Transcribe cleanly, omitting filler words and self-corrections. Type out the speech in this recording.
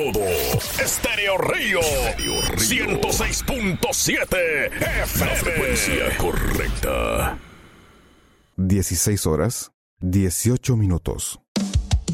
todo. Estéreo Río 106.7 FM. La frecuencia correcta. 16 horas, 18 minutos.